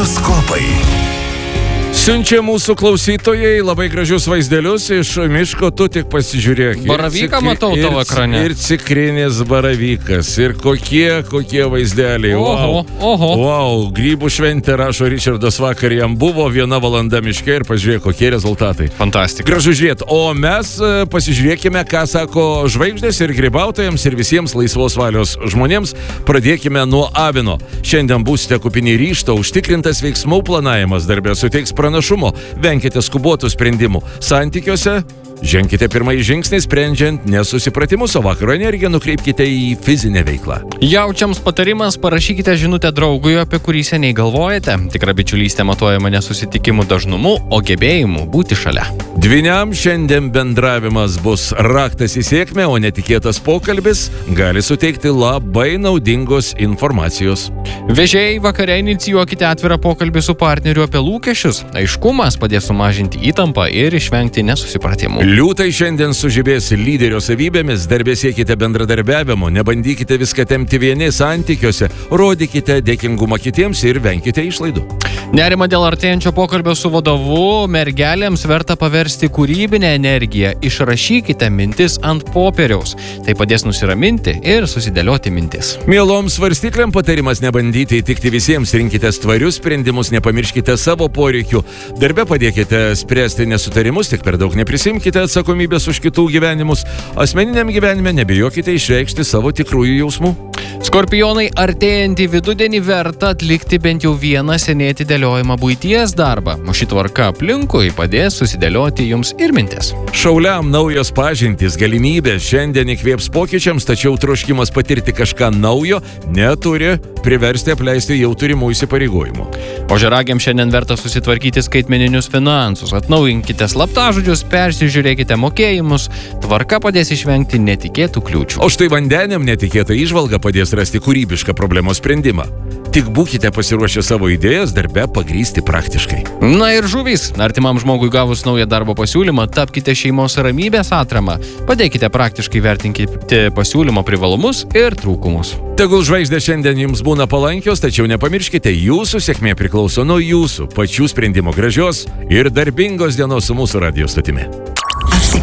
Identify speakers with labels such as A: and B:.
A: Horoskopai.
B: Siunčia mūsų klausytojai labai gražius vaizdelius iš miško, tu tik pasižiūrėk.
C: Baravyką matau tavo ekrane.
B: Ir cikrinis baravykas, ir kokie vaizdeliai.
C: Oho.
B: Wow, grybų šventė, rašo Ričardas, vakar jam buvo 1 valanda miške ir pažiūrėk, kokie rezultatai.
C: Fantastika.
B: Gražu žiūrėti. O mes pasižiūrėkime, ką sako žvaigždės ir grybautojams ir visiems laisvos valios žmonėms. Pradėkime nuo avino. Šiandien būsite kupini ryžto, užtikrintas veiksmų planavimas darbė suteiks pranašumo, venkite skubotų sprendimų. Santykiuose ženkite pirmąjį žingsnį, sprendžiant nesusipratimus, o vakaro energiją nukreipkite į fizinę veiklą.
C: Jaučiams patarimas, parašykite žinutę draugui, apie kurį seniai galvojate. Tikra bičiulystė matuojama nesusitikimų dažnumu, o gebėjimu būti šalia.
B: Dvyniam šiandien bendravimas bus raktas į sėkmę, o netikėtas pokalbis gali suteikti labai naudingos informacijos.
C: Vežėjai, vakare inicijuokite atvirą pokalbį su partneriu apie lūkesčius. Aiškumas padės sumažinti įtampą ir išvengti nesusipratimų.
B: Liūtai šiandien sužibės lyderio savybėmis, darbė siekite bendradarbiavimo, nebandykite viską tempti vieni santykiuose, rodykite dėkingumą kitiems ir venkite išlaidų.
C: Nerima dėl artėjančio pokalbio su vadovu, mergelėms verta paversti kūrybinę energiją, išrašykite mintis ant popieriaus. Tai padės nusiraminti ir susidėlioti mintis.
B: Mieloms svarstyklėm patarimas nebandyti įtikti visiems, rinkitės tvarius sprendimus, nepamirškite savo poreikių. Darbe padėkite spręsti nesutarimus, tik per daug neprisimkite atsakomybės už kitų gyvenimus. Asmeniniam gyvenime nebijokite išreikšti savo tikrųjų jausmų.
C: Skorpionai, artėjantį vidudienį verta atlikti bent jau vieną seniai atidėliojimą buities darbą. O ši tvarka aplinkui padės susidėlioti jums ir mintis.
B: Šauliam naujos pažintys, galimybės šiandien įkvėps pokyčiams, tačiau troškimas patirti kažką naujo neturi priversti apleisti jau turimų įsipareigojimų.
C: Ožiaragiams šiandien verta susitvarkyti skaitmeninius finansus, atnaujinkite slaptažodžius, persižiūrėkite mokėjimus, tvarka padės išvengti netikėtų kliūčių.
B: O štai vandeniam netikėta įžvalga padės rasti kūrybišką problemos sprendimą. Tik būkite pasiruošę savo idėjas darbe pagrįsti praktiškai.
C: Na ir žuvys, artimam žmogui gavus naują darbo pasiūlymą, tapkite šeimos ramybės atrama, padėkite praktiškai vertinkite pasiūlymo privalumus ir trūkumus.
B: Tegul žvaigždės šiandien jums būna palankios, tačiau nepamirškite, jūsų sėkmė priklauso nuo jūsų pačių sprendimo. Gražios ir darbingos dienos su mūsų radijo stotimi.